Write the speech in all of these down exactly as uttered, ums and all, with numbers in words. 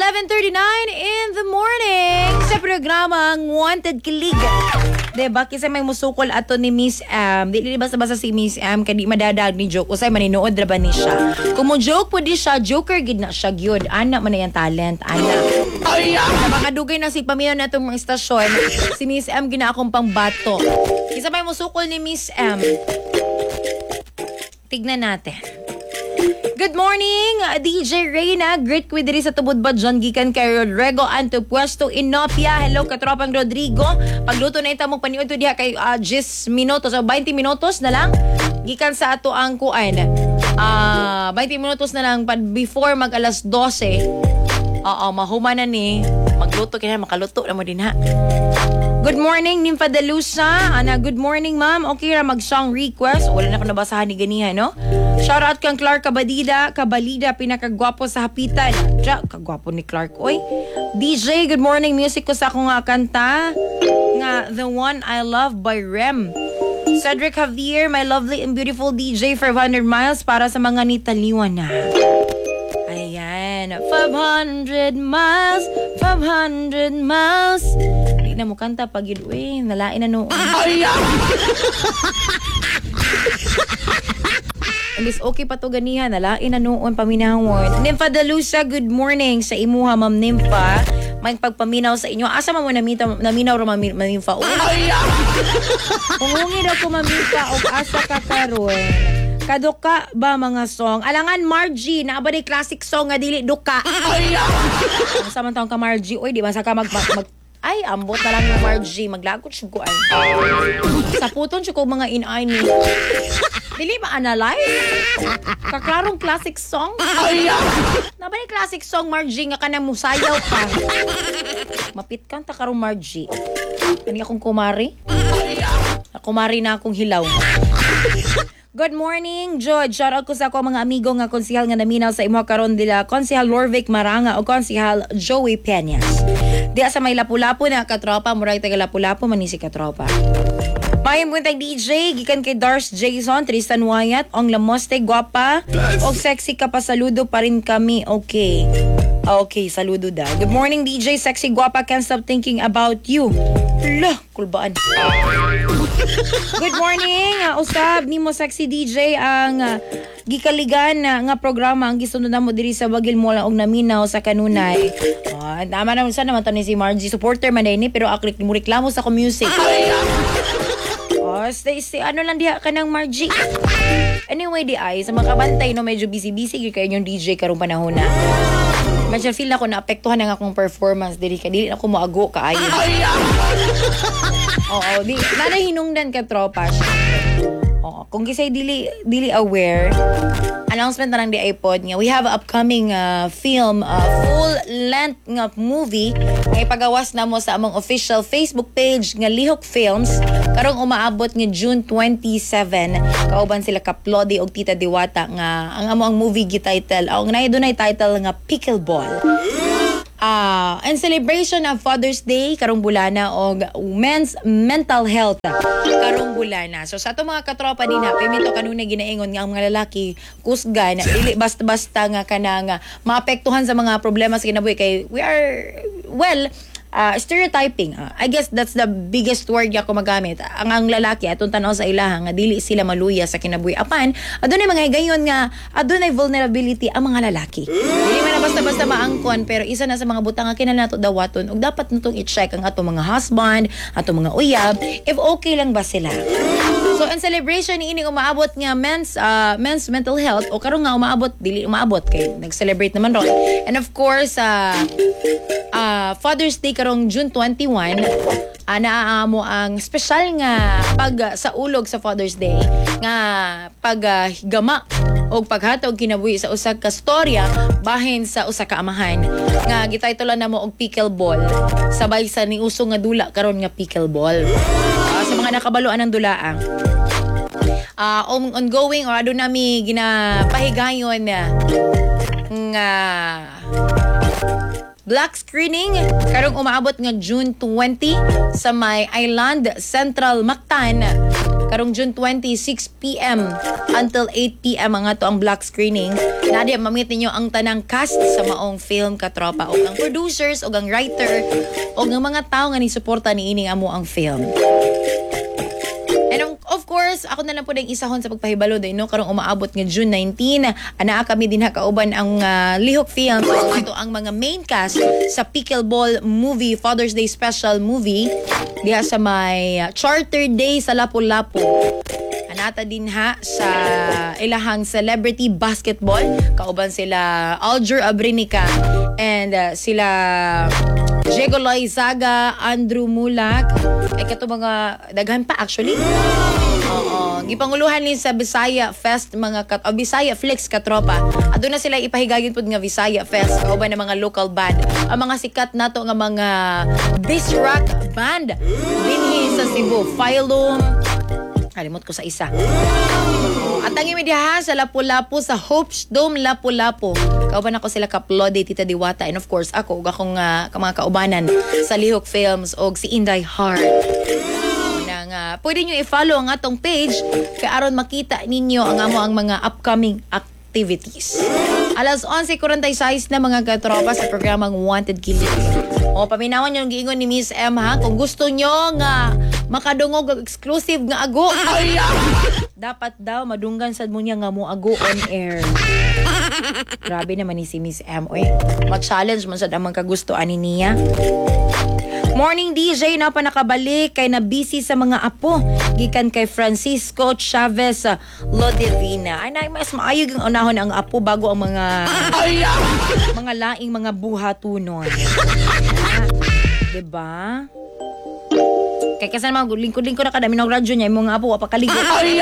eleven thirty-nine in the morning sa programang Wanted Kilig. Diba? Kasi may musukol ato ni Miss M. Di basta-basta si Miss M kaya di madadag ni joke. Usay maninood ra ba ni siya. Kung mo joke po di siya, joker gid na siya gyud. Ana man na yung talent. Ana. Sa mga dugay na si pamilya na itong mga istasyon, si Miss M gina akong pangbato. Isa may musukol ni Miss M. Tignan natin. Good morning, D J Reyna. Great ko diri sa tubod ba John gikan kay Rodrigo Anto Puesto Inopia. Hello katropang Rodrigo. Pagluto na ita mong paniud to diha kay uh, ten minutos o twenty minutos na lang gikan sa ato ang kuan. Ah, uh, twenty minutos na lang pad before mag alas twelve. Oo, mahuma na ni. Magluto kaya makaluto na mo din ha. Good morning, Nympha Delusa. Ana, good morning, ma'am. Okay ra mag-song request. Wala na ko nabasahan ni ganihan, no? Shout out kang Clark Kabadida, Kabalida, pinakagwapo sa hapitan. Diya, kagwapo ni Clark. Oy. D J, good morning. Music ko sa akong nga kanta. Nga, The One I Love by Rem. Cedric Javier, my lovely and beautiful D J, five hundred miles para sa mga nitaliwan na. Ayan. five hundred miles, five hundred miles. Hindi na mo kanta pag yun. Uy, nalain na noon. Imbis okay pa to ganihan, nalain na noon paminahon. Nympha Delusa, good morning sa imuha, Ma'am Nympha. May pagpaminaw sa inyo. Asa mo mo namita, naminaw ro Ma'am Nympha? Pungungi daw ko Ma'am Nympha o asa ka karon. Kaduka ba mga song? Alangan Margie, na ba ni classic song nga dili duka. Ang samantang ka Margie, oy di ba sa ka mag, mag ay ambot na lang yung Margie, maglagot siya ko ay. Sa puton siya ko mga inay ni. Dili ba analyze? Kaklarong classic song? Na ba ni classic song Margie nga ka na musayaw ka? Mapit kang takarong Margie. Kani akong kumari? Kumari na akong hilaw. Good morning, George. Shout out ko sa ako mga amigo nga konsihal nga naminaw sa imo karon dila Konsihal Lorvic Maranga o Konsihal Joey Peñas. Di sa may lapu-lapu na katropa, murag taga lapu-lapu man ni si katropa. Mayong buntag D J, gikan kay Dars Jason, Tristan Wyatt, Ong Lamoste, guwapa, o sexy ka pa, saludo pa rin kami. Okay. Okay, saludo da. Good morning D J, sexy guwapa, can't stop thinking about you. Hala, kulbaan. Good morning, uh, usab ni mo sexy D J ang uh, gikaligan uh, nga programa ang gisunod na mo diri sa Bagil mo lang og naminaw sa kanunay. Uh, tama naman sana naman to ni si Margie, supporter man ni pero aklik mo reklamo sa ko music. Oh, stay, stay, ano lang diha ka ng Margie. Anyway, di ay, sa mga kabantay, no, medyo busy-busy kayo yung D J karong panahon na. Medyo feel na ako na apektuhan ng akong performance. Dili ka, dili ako maago ka ayo. Oo, di, nanahinungdan ka tropa siya. Oo, kung kisay dili, dili aware, announcement na lang di iPod nga. We have an upcoming uh, film, uh, full-length nga movie nga ipagawas na mo sa among official Facebook page nga Lihok Films. Karong umaabot nga June twenty-seven. Kauban sila Kaplodi og Tita Diwata nga ang amo ang movie gi-title. Ang nay dunay title nga Pickleball. Ah, uh, in celebration of Father's Day karong bulana og Men's Mental Health karong bulana. So sa ato mga katropa dinha, pimito kanunay ginaingon nga ang mga lalaki kusgan dili basta-basta nga kanang maapektuhan sa mga problema sa kinabuhi kay we are well Uh, stereotyping. Uh, I guess that's the biggest word ako magamit. Ang ang lalaki atong tanaw sa ilaha nga dili sila maluya sa kinabuhi. Apan, adunay mga higayon nga adunay vulnerability ang mga lalaki. Dili man na basta-basta maangkon pero isa na sa mga butang nga kinahanglan nato dawaton ug dapat natong i-check ang atong mga husband, atong mga uyab if okay lang ba sila. So in celebration ni ini umaabot nga men's uh, men's mental health o karon nga umaabot dili umaabot kay nag-celebrate naman ron. And of course uh, uh, Father's Day karong June twenty-one, uh, naaamo ang special nga pag uh, sa ulog sa Father's Day nga pag uh, gama o paghatag kinabuhi sa usa ka storya bahin sa usa ka amahan nga gitaytolan namo og pickleball sabay sa niuso nga dula karon nga pickleball. Uh, sa mga nakabaluan ng dulaang uh, on- ongoing or adun nami ginapahigayon nga uh, black screening karong umaabot nga June twenty sa may Island Central Mactan karong June twenty, six p.m. until eight p.m. ang ato ang black screening. Nadia mamit ninyo ang tanang cast sa maong film katropa o ang producers o ang writer o ang mga tao nga ni suporta ni ining amo ang film. And of course, ako na lang po ng isahon sa pagpahibalo din, no? Karong umaabot nga June nineteen, ana kami din ha kauban ang uh, Lihok Films. So, ito ang mga main cast sa Pickleball movie, Father's Day special movie. Diha sa may uh, Charter Day sa Lapu-Lapu. Anata din ha sa ilahang celebrity basketball. Kauban sila Alger Abrinica and uh, sila Diego Loizaga, Andrew Mulak. Ay kato mga daghan pa actually. Oo. Gipanguluhan din sa Bisaya Fest mga kat o Bisaya Flex katropa. Aduna sila ipahigagin pud nga Bisaya Fest kauban ng mga local band. Ang mga sikat nato nga mga bass rock band dinhi sa Cebu, Phylum. Kalimot ko sa isa. At ang imediha sa Lapu-Lapu sa Hopes Dome Lapu-Lapu. Kauban ako sila Kaplode, Tita Diwata, and of course ako ug akong uh, mga kaubanan sa Lihok Films og si Inday Heart. Nang uh, pwede niyo i-follow ang atong page kay aron makita ninyo ang amo ang mga upcoming activities. Alas eleven forty-six na mga katropa sa programang Wanted Killing. O paminawan niyo ang giingon ni Miss M ha kung gusto niyo nga makadungog og exclusive nga ago. Dapat daw madunggan sad mo niya nga mo ago on air. Grabe naman ni si Miss M. Oy, ma-challenge man sad ang magkagustoan ni niya. Morning D J na pa nakabalik kay na busy sa mga apo gikan kay Francisco Chavez uh, Lodevina. Ay na mas maayog ang unahon ang apo bago ang mga mga laing mga buhatunon. Diba? Kay kasan mga lingkod-lingkod na kada minong radyo niya yung mga apo apakaligo.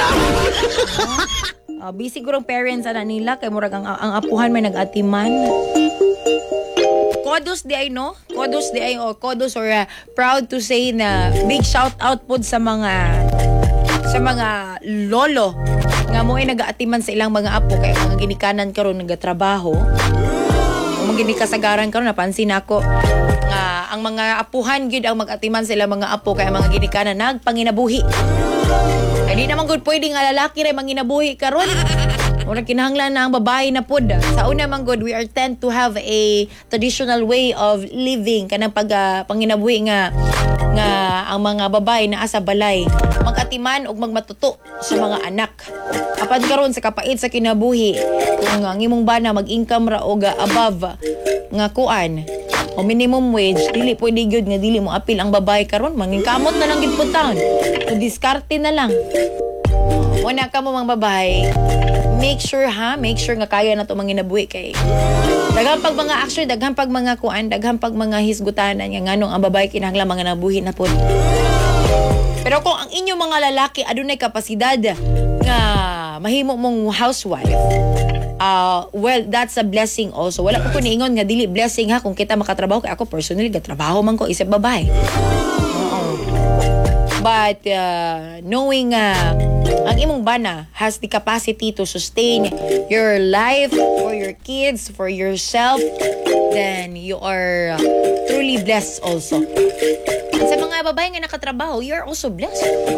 Uh, busy gurong parents ana nila kay murag ang, ang apuhan may nag-atiman. Kodos di ay no? Kodos di ay o kodos or uh, proud to say na big shout out pod sa mga sa mga lolo nga mo ay nag-aatiman sa ilang mga apo kay mga ginikanan karon nagatrabaho. Mga ginikasagaran karon napansin ako nga ang mga apuhan gid ang mag-atiman sa ilang mga apo kay mga ginikanan nagpanginabuhi. Kaya di naman good pwede nga lalaki rin manginabuhi karon. Wala kinahanglan na ang babae na pod. Sa una man good, we are tend to have a traditional way of living kanang pag uh, panginabuhi nga nga ang mga babae na asa balay magatiman og magmatuto sa mga anak. Apan karon sa kapait sa kinabuhi kung ang imong bana mag-income ra og uh, above nga kuan o minimum wage, dili pwede gyud nga dili mo apil ang babae karon mangingkamot na lang gid pud taon. Diskarte na lang. Una ka mo mga babae, make sure ha, make sure nga kaya na to manginabuhi kay daghang pag mga actually daghang pag mga kuan, daghang pag mga hisgutanan nga nganong ang babae kinahanglan mga nabuhi na pod. Pero kung ang inyong mga lalaki adunay kapasidad nga mahimo mong housewife, uh, well, that's a blessing also. Wala ko ko niingon nga dili blessing ha kung kita makatrabaho kay ako personally gatrabaho man ko isip babae. But uh, knowing uh, ang imong bana has the capacity to sustain your life, for your kids, for yourself, then you are uh, truly blessed also. Sa mga babae nga nakatrabaho, you are also blessed.